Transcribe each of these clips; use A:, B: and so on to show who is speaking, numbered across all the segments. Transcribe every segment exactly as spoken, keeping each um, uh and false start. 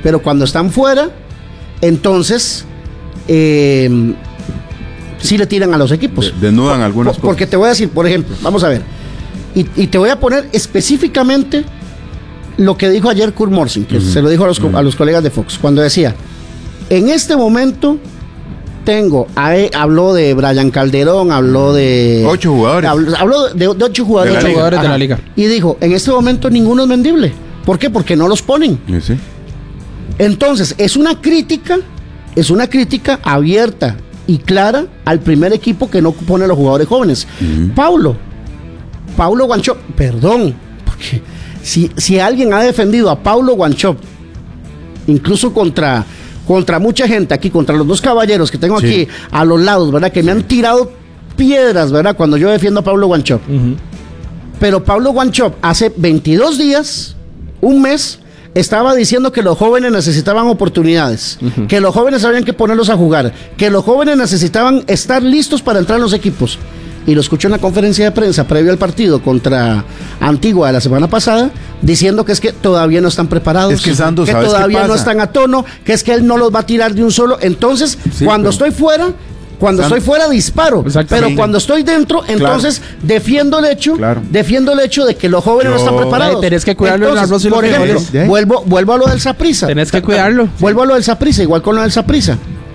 A: pero cuando están fuera, entonces eh, sí le tiran a los equipos.
B: Desnudan por, algunas
A: por,
B: cosas.
A: Porque te voy a decir, por ejemplo, vamos a ver, y, y te voy a poner específicamente lo que dijo ayer Kurt Morsing, que uh-huh. se lo dijo a los, uh-huh. a los colegas de Fox, cuando decía, en este momento tengo, a, habló de Brian Calderón, habló de...
B: Ocho jugadores.
A: Habló, habló de, de ocho jugadores.
C: De, ocho jugadores de la liga.
A: Y dijo, en este momento ninguno es vendible. ¿Por qué? Porque no los ponen.
B: ¿Sí?
A: Entonces, es una crítica, es una crítica abierta y clara al primer equipo que no pone a los jugadores jóvenes. Uh-huh. Paulo, Paulo Wanchope, perdón, porque si, si alguien ha defendido a Paulo Wanchope, incluso contra... contra mucha gente aquí, contra los dos caballeros que tengo sí. aquí a los lados, ¿verdad? Que me han tirado piedras, ¿verdad? Cuando yo defiendo a Pablo Wanchope. Uh-huh. Pero Pablo Wanchope hace veintidós días, un mes, estaba diciendo que los jóvenes necesitaban oportunidades, uh-huh. que los jóvenes habían que ponerlos a jugar, que los jóvenes necesitaban estar listos para entrar en los equipos. Y lo escucho en la conferencia de prensa previo al partido contra Antigua de la semana pasada, diciendo que es que todavía no están preparados,
B: es que, Sando,
A: que
B: ¿sabes
A: todavía
B: qué pasa?
A: No están a tono, que es que él no los va a tirar de un solo. Entonces, sí, cuando pero... estoy fuera, cuando Sando. estoy fuera disparo, pero cuando estoy dentro, entonces claro. defiendo el hecho, claro. defiendo el hecho de que los jóvenes Yo... no están preparados.
C: Ay, tenés que cuidarlo.
A: Entonces, por ejemplo, ¿de? vuelvo, vuelvo a lo del Saprissa.
C: Tenés que cuidarlo.
A: Vuelvo a lo del Saprissa, igual con lo del Saprissa.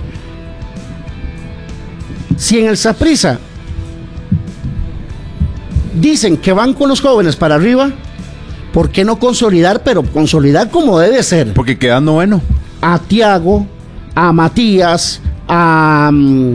A: Si en el Saprissa dicen que van con los jóvenes para arriba, ¿por qué no consolidar? Pero consolidar como debe ser.
B: Porque quedando bueno.
A: A Tiago, a Matías, a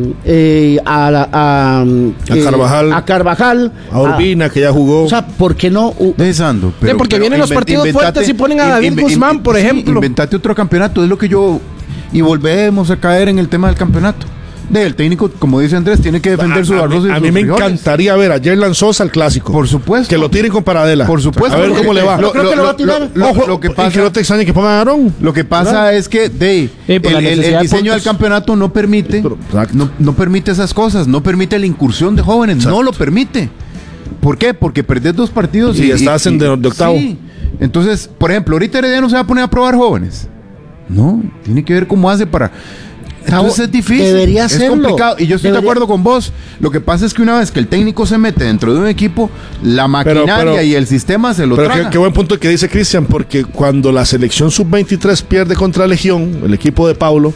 A: eh, a, a, a,
D: a
A: eh,
D: Carvajal,
A: a Carvajal,
D: a Urbina, a, que ya jugó.
A: O sea, ¿por qué no? Uh,
B: Desando, pero,
C: sí, porque
B: pero
C: vienen los partidos inventate, fuertes y ponen a David in, Guzmán, in, por
B: sí,
C: ejemplo.
B: Inventate otro campeonato, es lo que yo. Y volvemos a caer en el tema del campeonato. El técnico, como dice Andrés, tiene que defender a, su arroz.
D: A, a, a mí me frijoles. encantaría ver a Yerlan Sosa al clásico.
B: Por supuesto.
D: Que lo tiren con Paradela.
B: Por supuesto.
D: A ver cómo le va.
A: Lo, creo lo, que lo va a tirar.
D: Lo, lo, lo que pasa, y que no te extrañe que pongan a Aarón.
B: Lo que pasa ¿verdad? es que de, sí, el, el, el diseño del campeonato no permite, no, no permite esas cosas, no permite la incursión de jóvenes, Exacto. no lo permite. ¿Por qué? Porque perdés dos partidos
D: y,
B: y,
D: y estás y, en de, de octavo.
B: Sí. Entonces, por ejemplo, ahorita Herediano se va a poner a probar jóvenes. No, tiene que ver cómo hace para... Entonces es difícil,
A: debería
B: es
A: hacerlo.
B: complicado y yo estoy
A: debería...
B: de acuerdo con vos. Lo que pasa es que una vez que el técnico se mete dentro de un equipo, la maquinaria pero, pero, y el sistema se lo
D: pero
B: traga.
D: Qué, qué buen punto que dice Cristian, porque cuando la selección sub veintitrés pierde contra Legión, el equipo de Paulo,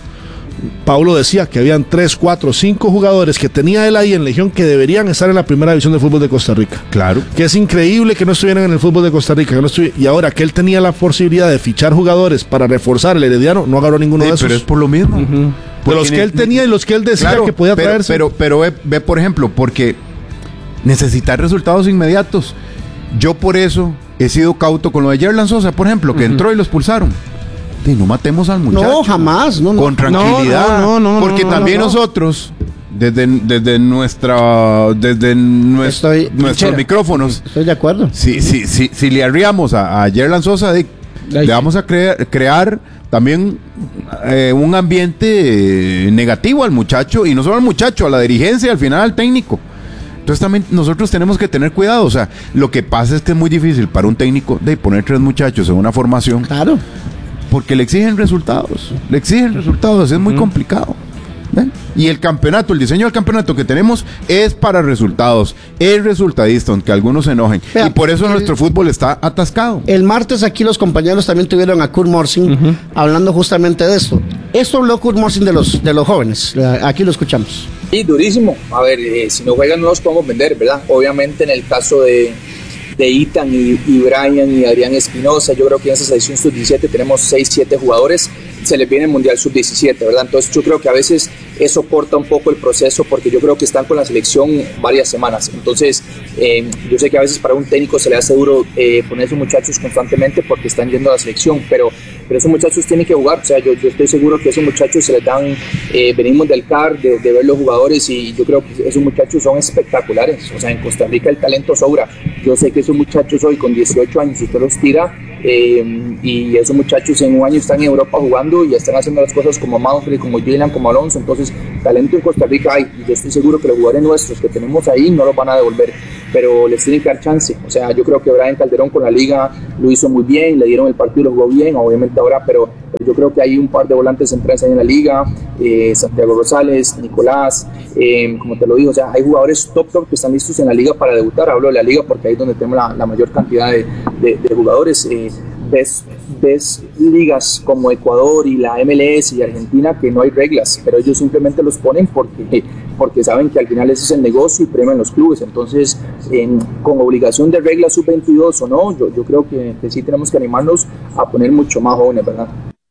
D: Paulo decía que habían tres, cuatro, cinco jugadores que tenía él ahí en Legión que deberían estar en la primera división de fútbol de Costa Rica.
B: Claro.
D: Que es increíble que no estuvieran en el fútbol de Costa Rica. Que no estuvi... Y ahora que él tenía la posibilidad de fichar jugadores para reforzar el Herediano, no agarró ninguno
B: sí,
D: de esos.
B: Pero es por lo mismo.
D: Uh-huh. De los que él tenía y los que él decía claro, que podía
B: pero,
D: traerse.
B: Pero, pero ve, ve, por ejemplo, porque necesitar resultados inmediatos. Yo por eso he sido cauto con lo de Yerlan Sosa, por ejemplo, que uh-huh. entró y lo expulsaron. Y no matemos al muchacho.
A: No, jamás. No, no.
B: Con tranquilidad.
A: No, no, no,
B: porque
A: no, no,
B: también
A: no, no.
B: nosotros, desde, desde nuestra desde nuestro,
A: Estoy,
B: nuestros
A: chera.
B: micrófonos.
A: Estoy de acuerdo.
B: Si, si, si, si le arriamos a, a Yerlan Sosa, de, le vamos a crear, crear también eh, un ambiente eh, negativo al muchacho. Y no solo al muchacho, a la dirigencia y al final al técnico. Entonces también nosotros tenemos que tener cuidado. O sea, lo que pasa es que es muy difícil para un técnico de poner tres muchachos en una formación.
A: Claro.
B: Porque le exigen resultados, le exigen resultados, es muy uh-huh. complicado. ¿Ven? Y el campeonato, el diseño del campeonato que tenemos es para resultados, es resultadista, aunque algunos se enojen. Vea, y por eso el, nuestro fútbol está atascado.
A: El martes aquí los compañeros también tuvieron a Kurt Morsing uh-huh. hablando justamente de esto. Esto habló Kurt Morsing de los, de los jóvenes, aquí lo escuchamos.
E: Sí, durísimo. A ver, eh, si no juegan no los podemos vender, ¿verdad? Obviamente en el caso de... de Ethan y, y Brian y Adrián Espinosa, yo creo que en esa selección sub diecisiete tenemos seis, siete jugadores, se les viene el Mundial sub diecisiete, ¿verdad? Entonces yo creo que a veces eso corta un poco el proceso porque yo creo que están con la selección varias semanas, entonces eh, yo sé que a veces para un técnico se le hace duro eh, poner a esos muchachos constantemente porque están yendo a la selección, pero, pero esos muchachos tienen que jugar, o sea, yo, yo estoy seguro que esos muchachos se les dan, eh, venimos del C A R, de, de ver los jugadores y yo creo que esos muchachos son espectaculares, o sea, en Costa Rica el talento sobra, yo sé que esos muchachos hoy con dieciocho años usted los tira eh, y esos muchachos en un año están en Europa jugando y ya están haciendo las cosas como Manfred, como Dylan, como Alonso. Entonces talento en Costa Rica hay, y yo estoy seguro que los jugadores nuestros que tenemos ahí no los van a devolver, pero les tienen que dar chance. O sea, yo creo que Brian Calderón con la liga lo hizo muy bien, le dieron el partido, lo jugó bien, obviamente ahora, pero yo creo que hay un par de volantes centrales ahí en la liga, eh, Santiago Rosales, Nicolás, eh, como te lo digo, o sea, hay jugadores top top que están listos en la liga para debutar. Hablo de la liga porque ahí es donde tenemos la, la mayor cantidad de, de, de jugadores. eh, ves, ves ligas como Ecuador y la M L S y Argentina que no hay reglas, pero ellos simplemente los ponen porque, porque saben que al final ese es el negocio y premian los clubes. Entonces, eh, con obligación de reglas sub veintidós o no, yo, yo creo que, que sí tenemos que animarnos a poner mucho más jóvenes, ¿verdad?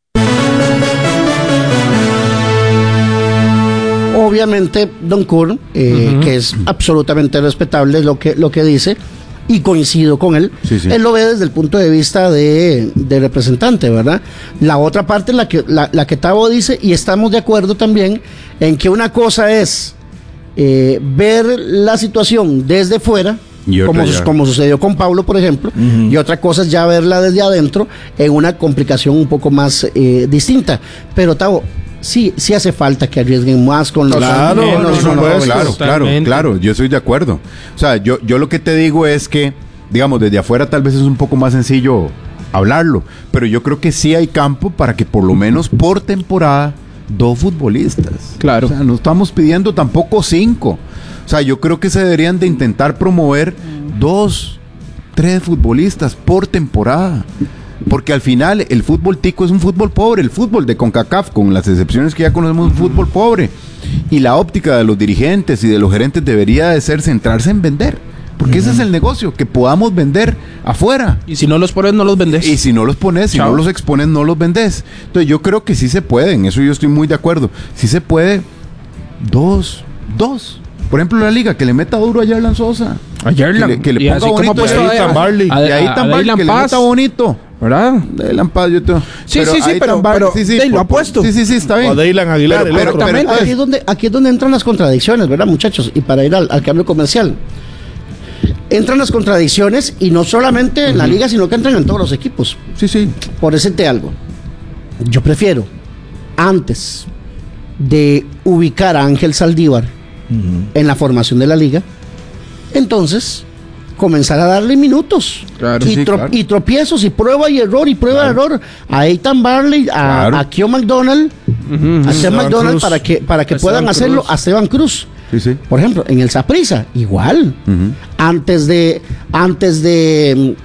A: Obviamente, Don Kur, eh, uh-huh. que es absolutamente respetable lo que, lo que dice, y coincido con él, sí, sí. Él lo ve desde el punto de vista de, de representante, ¿verdad? La otra parte, la que, la, la que Tavo dice, y estamos de acuerdo también, en que una cosa es eh, ver la situación desde fuera, como, como sucedió con Pablo, por ejemplo, uh-huh. y otra cosa es ya verla desde adentro en una complicación un poco más eh, distinta. Pero Tavo, sí, sí hace falta que arriesguen más con los
B: claro, no, no, no, no, claro, claro, claro, yo estoy de acuerdo. O sea, yo, yo lo que te digo es que, digamos, desde afuera tal vez es un poco más sencillo hablarlo, pero yo creo que sí hay campo para que por lo menos por temporada dos futbolistas.
C: Claro.
B: O sea, no estamos pidiendo tampoco cinco. O sea, yo creo que se deberían de intentar promover dos, tres futbolistas por temporada. Porque al final el fútbol tico es un fútbol pobre, el fútbol de CONCACAF, con las excepciones que ya conocemos, un fútbol pobre. Y la óptica de los dirigentes y de los gerentes debería de ser centrarse en vender. Porque uh-huh. ese es el negocio, que podamos vender afuera.
C: Y si no los pones, no los vendes.
B: Y si no los pones, si Chao. no los expones, no los vendes. Entonces yo creo que sí se puede, en eso yo estoy muy de acuerdo. Sí se puede, dos, dos. Por ejemplo, la liga, que le meta duro a Yerlan Sosa.
C: A Yerlan.
B: Que le, que le ponga bonito.
C: Y ahí
B: Tan Barley.
C: Y ahí Tan Barley, que le meta bonito.
B: ¿Verdad? Dylan Paz, yo te...
C: Sí, pero sí, sí, pero, pero sí, sí, lo ha puesto.
B: Sí, sí, sí, está bien.
D: O Dylan Aguilar.
A: Pero, pero, pero, aquí, es donde, aquí es donde entran las contradicciones, ¿verdad, muchachos? Y para ir al, al cambio comercial. Entran las contradicciones y no solamente uh-huh. en la liga, sino que entran en todos los equipos.
B: Sí, sí.
A: Por decirte algo, yo prefiero, antes de ubicar a Ángel Saldívar uh-huh. en la formación de la liga, entonces comenzar a darle minutos
B: claro,
A: y,
B: sí,
A: tro-
B: claro.
A: y tropiezos y prueba y error y prueba claro. y error a Eitan Barley, a,
B: claro.
A: a Kio McDonald, uh-huh. a Esteban McDonald Cruz. para que para que puedan
C: Cruz.
A: hacerlo, a Esteban Cruz.
B: Sí, sí.
A: Por ejemplo, en el Saprissa, igual. Uh-huh. Antes de antes de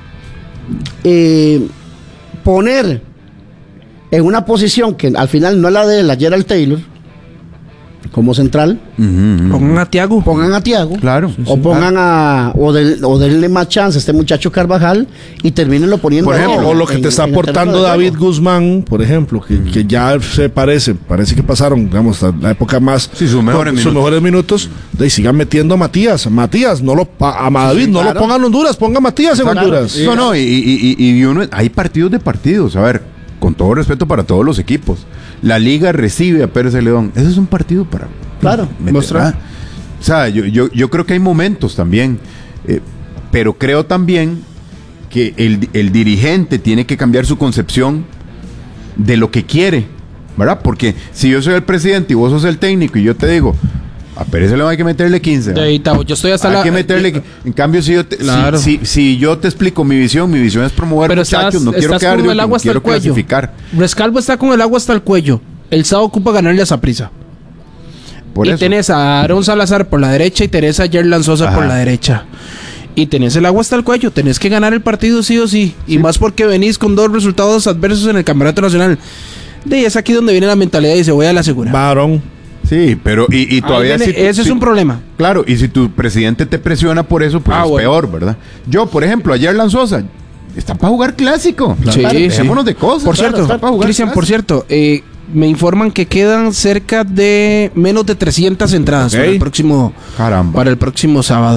A: eh, poner en una posición que al final no es la de la Gerald Taylor como central,
B: uh-huh.
C: pongan a Tiago,
A: pongan a Tiago,
B: claro,
A: o sí, pongan claro. a o, del, o denle más chance a este muchacho Carvajal y termínenlo poniendo,
D: por ejemplo,
A: en,
D: o lo que
A: en,
D: te está aportando David Guzmán, por ejemplo, que, que ya se parece, parece que pasaron, digamos, la época más,
B: sí, sus mejores,
D: con,
B: minutos.
D: sus mejores minutos, y sigan metiendo a Matías, Matías, no lo a, a David, sí, no claro. lo pongan en Honduras, ponga a Matías en claro. Honduras.
B: No, no, y, y, y, y uno, hay partidos de partidos, a ver, con todo respeto para todos los equipos, la liga recibe a Pérez Celedón, ese es un partido para
A: claro,
B: mostrar. O sea, yo, yo, yo creo que hay momentos también, eh, pero creo también que el, el dirigente tiene que cambiar su concepción de lo que quiere, ¿verdad? Porque si yo soy el presidente y vos sos el técnico y yo te digo, a Pérez Celedón hay que meterle quince.
C: De ahí, Tavo, yo estoy hasta
B: hay
C: la...
B: que meterle... En cambio, si yo, te,
C: claro.
B: si, si, si yo te explico mi visión, mi visión es promover
C: pero
B: muchachos,
C: estás,
B: no quiero
C: estás
B: quedar
C: con
B: de
C: el agua hasta
B: quiero
C: el cuello.
B: clasificar.
C: Rescalvo está con el agua hasta el cuello. El sábado ocupa ganarle a Saprissa.
B: Por
C: y
B: eso.
C: tenés a Aaron Salazar por la derecha y tenés a Yerlan Sosa Ajá. por la derecha. Y tenés el agua hasta el cuello. Tenés que ganar el partido sí o sí. sí. Y más porque venís con dos resultados adversos en el campeonato nacional. De es aquí donde viene la mentalidad y se voy a la segura.
D: Varón.
B: Sí, pero y, y todavía
C: viene,
B: si tu,
C: ese
B: si,
C: es un problema.
B: Claro, y si tu presidente te presiona por eso, pues ah, es bueno. peor, ¿verdad? Yo, por ejemplo, ayer Yerlan Sosa está para jugar clásico.
C: Claro. Sí,
B: claro,
C: sí.
B: Dejémonos de cosas.
C: Por
B: claro,
C: cierto, Cristian, por cierto, eh, me informan que quedan cerca de menos de trescientas entradas okay. para el próximo
B: Caramba.
C: para el próximo sábado.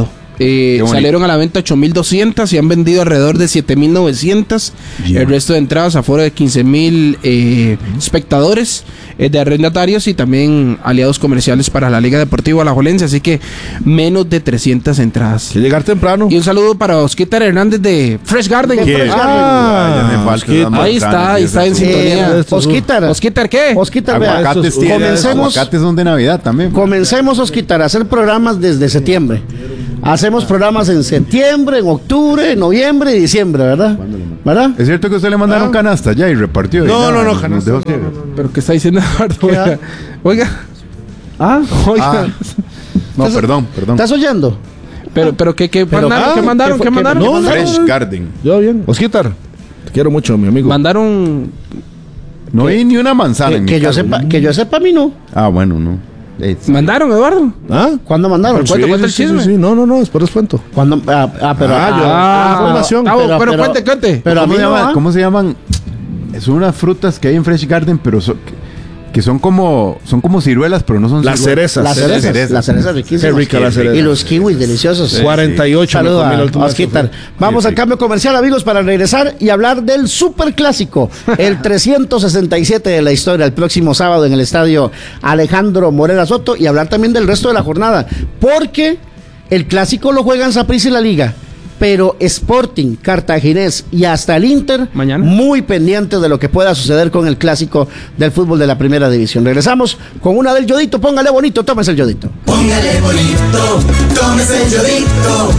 C: Eh, salieron a la venta ocho mil doscientas y han vendido alrededor de siete mil novecientas. Yeah. El resto de entradas afuera de quince mil eh, espectadores, eh, de arrendatarios y también aliados comerciales para la Liga Deportiva Alajuelense. Así que menos de trescientas entradas.
D: Que llegar temprano.
C: Y un saludo para Osquitar Hernández de Fresh Garden.
A: De Fresh
C: ah, Garden. Ahí está, ahí está en sintonía.
A: Eh, Osquitar.
C: ¿Osquitar qué?
A: Osquitar, vea.
B: Aguacates,
A: Estos, comencemos,
B: aguacates son de Navidad también.
A: Comencemos, Osquitar, a hacer programas desde septiembre. Hacemos programas en septiembre, en octubre, en noviembre y diciembre, ¿verdad? ¿Verdad?
B: Es cierto que usted le mandaron ah. canasta ya y repartió.
D: No,
B: y
D: no, no, no, canasta. No, no,
C: no, no. ¿Pero qué está diciendo Eduardo? Oiga. Oiga.
A: Ah,
C: oiga.
B: Ah. No, perdón, perdón.
A: ¿Estás oyendo?
C: Pero, pero, ¿qué, qué
A: pero,
C: mandaron?
A: ah,
C: ¿Qué mandaron?
A: ¿Qué,
C: ¿Qué mandaron?
B: No, Fresh no, Garden.
D: Yo bien. Osquitar, te quiero mucho, mi amigo.
C: Mandaron...
B: No hay ni una manzana
A: que,
B: en
A: que
B: mi
A: yo
B: casa.
A: sepa, que yo sepa, a mí no.
B: Ah, bueno, no.
C: ¿Mandaron, Eduardo?
D: ¿Ah?
A: ¿Cuándo mandaron?
D: Sí,
A: ¿Cuánto cuenta
D: sí,
A: el chisme?
D: Sí, sí, no, no, no, después les cuento.
A: ¿Cuándo? Ah, ah, pero...
D: Ah, yo,
A: ah,
D: información.
C: Ah, pero, pero,
A: pero
C: cuente, cuente.
A: Pero a mí
B: ¿Cómo, se
A: no,
B: llama,
A: ¿ah?
B: ¿Cómo se llaman? Son unas frutas que hay en Fresh Garden, pero son, que, que son como son como ciruelas, pero no son
D: las
B: ciruelas.
D: cerezas.
A: Las cerezas, cerezas. Las cerezas riquísimas.
D: Qué rica la cereza.
A: Y los kiwis deliciosos.
B: Sí,
D: cuarenta y ocho.
A: Saludos a Osquitar. Vamos
B: sí,
A: al
B: sí.
A: cambio comercial, amigos, para regresar y hablar del superclásico, el trescientos sesenta y siete de la historia, el próximo sábado en el estadio Alejandro Morera Soto, y hablar también del resto de la jornada, porque el clásico lo juegan Saprissa y la Liga, pero Sporting, Cartaginés y hasta el Inter,
C: mañana,
A: muy pendientes de lo que pueda suceder con el clásico del fútbol de la primera división. Regresamos con una del Yodito. Póngale bonito, tómese el Yodito.
F: Póngale bonito, tómese el Yodito.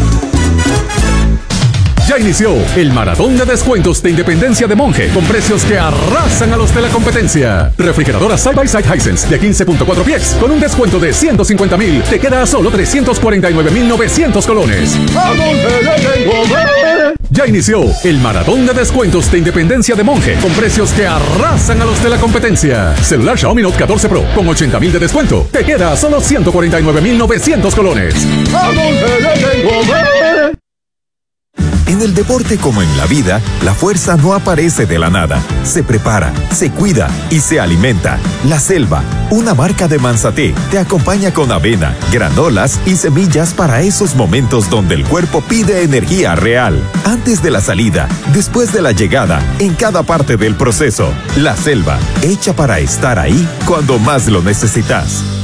G: Ya inició el maratón de descuentos de Independencia de Monje, con precios que arrasan a los de la competencia. Refrigeradora Side by Side Hisense de quince punto cuatro pies, con un descuento de ciento cincuenta mil, te queda a solo trescientos cuarenta y nueve mil novecientos colones. Ya inició el maratón de descuentos de Independencia de Monje, con precios que arrasan a los de la competencia. Celular Xiaomi Note catorce Pro, con ochenta mil de descuento, te queda a solo ciento cuarenta y nueve mil novecientos colones.
H: En el deporte como en la vida, la fuerza no aparece de la nada. Se prepara, se cuida y se alimenta. La Selva, una marca de Manzaté, te acompaña con avena, granolas y semillas para esos momentos donde el cuerpo pide energía real. Antes de la salida, después de la llegada, en cada parte del proceso. La Selva, hecha para estar ahí cuando más lo necesitas.